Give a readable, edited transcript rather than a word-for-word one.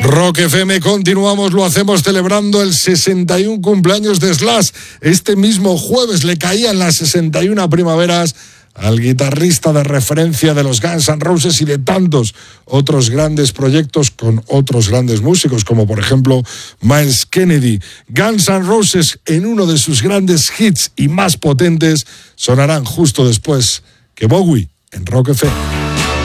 Rock FM, continuamos, lo hacemos celebrando el 61 cumpleaños de Slash. Este mismo jueves le caían las 61 primaveras al guitarrista de referencia de los Guns N' Roses y de tantos otros grandes proyectos con otros grandes músicos, como por ejemplo Myles Kennedy. Guns N' Roses, en uno de sus grandes hits y más potentes, sonarán justo después que Bowie en Rock FM.